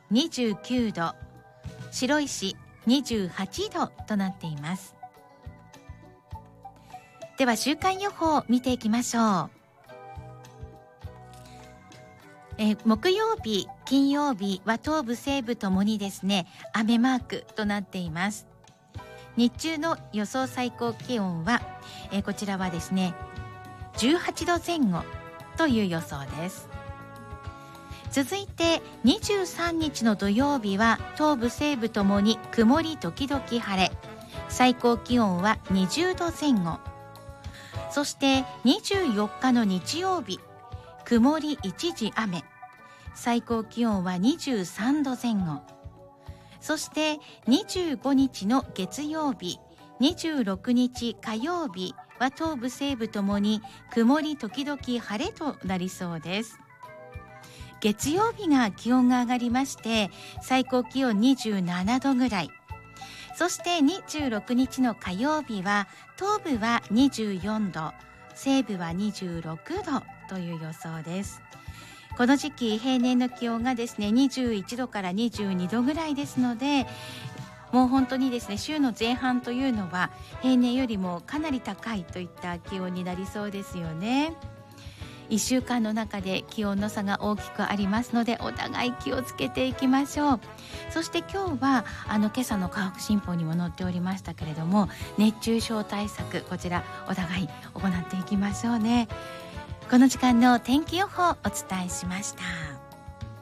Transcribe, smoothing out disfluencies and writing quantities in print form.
29度、白石28度となっています。では週間予報を見ていきましょう。木曜日、金曜日は東部西部ともにですね、雨マークとなっています。日中の予想最高気温は、こちらはですね18度前後という予想です。続いて23日の土曜日は東部西部ともに曇り時々晴れ、最高気温は20度前後。そして24日の日曜日、曇り一時雨、最高気温は23度前後。そして25日の月曜日、26日火曜日は東部西部ともに曇り時々晴れとなりそうです。月曜日が気温が上がりまして、最高気温27度ぐらい。そして26日の火曜日は東部は24度、西部は26度という予想です。この時期平年の気温がですね21度から22度ぐらいですので、もう本当にですね週の前半というのは平年よりもかなり高いといった気温になりそうですよね。1週間の中で気温の差が大きくありますので、お互い気をつけていきましょう。そして今日は今朝の科学新報にも載っておりましたけれども、熱中症対策、こちらお互い行っていきましょうね。この時間の天気予報をお伝えしました。